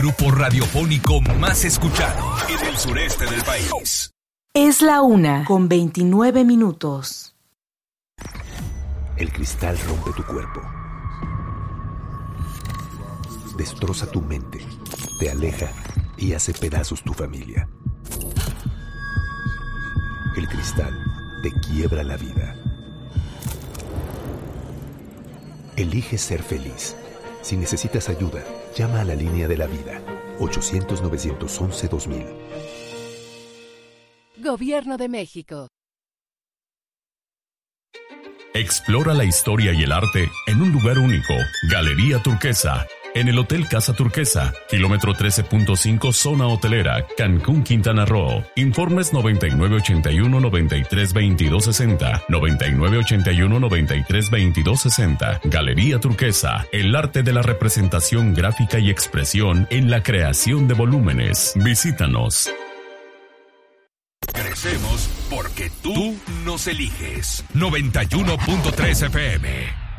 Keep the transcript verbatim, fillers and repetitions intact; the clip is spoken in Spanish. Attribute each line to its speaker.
Speaker 1: Grupo radiofónico más escuchado en el sureste del país.
Speaker 2: Es la una con veintinueve minutos.
Speaker 3: El cristal rompe tu cuerpo. Destroza tu mente, te aleja y hace pedazos tu familia. El cristal te quiebra la vida. Elige ser feliz. Si necesitas ayuda, llama a la línea de la vida, ochocientos, novecientos once, dos mil.
Speaker 4: Gobierno de México.
Speaker 5: Explora la historia y el arte en un lugar único. Galería Turquesa. En el Hotel Casa Turquesa, kilómetro trece punto cinco, zona hotelera, Cancún, Quintana Roo. Informes noventa y nueve ochenta y uno, noventa y tres veintidós sesenta, noventa y nueve ochenta y uno, noventa y tres veintidós sesenta. Galería Turquesa, el arte de la representación gráfica y expresión en la creación de volúmenes. Visítanos.
Speaker 1: Crecemos porque tú nos eliges. noventa y uno punto tres F M.